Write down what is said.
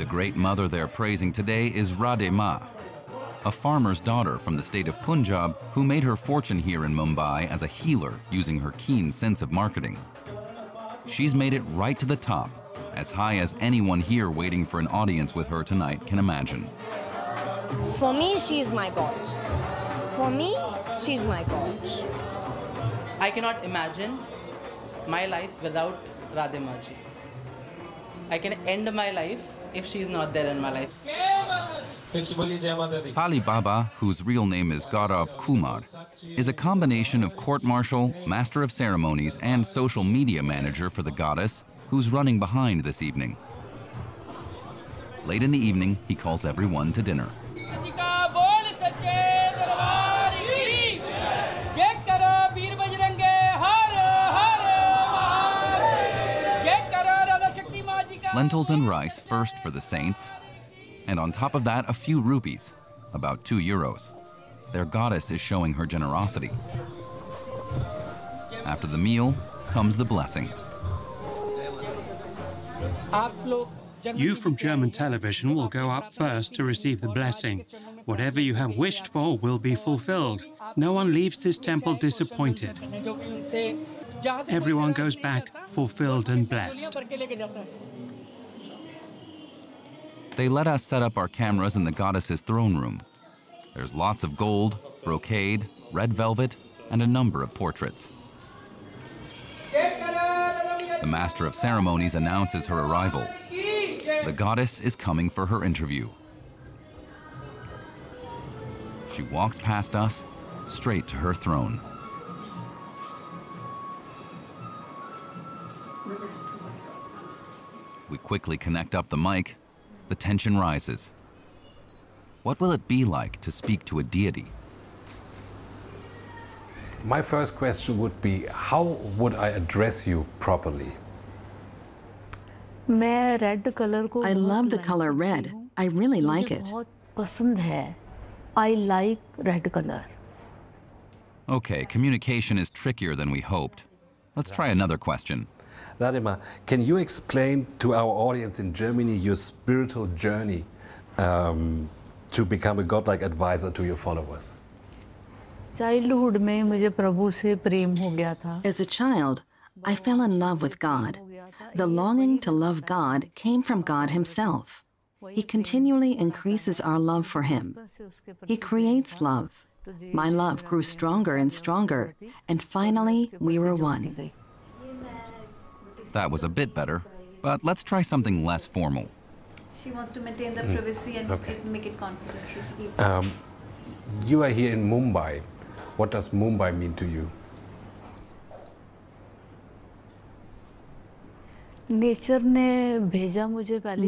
The great mother they're praising today is Radhe Ma, a farmer's daughter from the state of Punjab who made her fortune here in Mumbai as a healer using her keen sense of marketing. She's made it right to the top, as high as anyone here waiting for an audience with her tonight can imagine. For me, she's my God. For me, she's my God. I cannot imagine my life without Radhe Ma ji. I can end my life if she's not there in my life. Tali Baba, whose real name is Gaurav Kumar, is a combination of court martial, master of ceremonies, and social media manager for the goddess, who's running behind this evening. Late in the evening, he calls everyone to dinner. Lentils and rice first for the saints, and on top of that, a few rupees, about €2. Their goddess is showing her generosity. After the meal comes the blessing. You from German television will go up first to receive the blessing. Whatever you have wished for will be fulfilled. No one leaves this temple disappointed. Everyone goes back fulfilled and blessed. They let us set up our cameras in the goddess's throne room. There's lots of gold, brocade, red velvet, and a number of portraits. The master of ceremonies announces her arrival. The goddess is coming for her interview. She walks past us, straight to her throne. We quickly connect up the mic. The tension rises. What will it be like to speak to a deity? My first question would be, how would I address you properly? I love the color red. I really like it. I like red color. Okay, communication is trickier than we hoped. Let's try another question. Radhe Ma, can you explain to our audience in Germany your spiritual journey to become a godlike advisor to your followers? Childhood में मुझे प्रभु से प्रेम हो गया था. As a child, I fell in love with God. The longing to love God came from God Himself. He continually increases our love for Him. He creates love. My love grew stronger and stronger, and finally we were one. That was a bit better, but let's try something less formal. She wants to maintain the privacy and make it confidential. You are here in Mumbai. What does Mumbai mean to you? Nature ने भेजा मुझे पहले.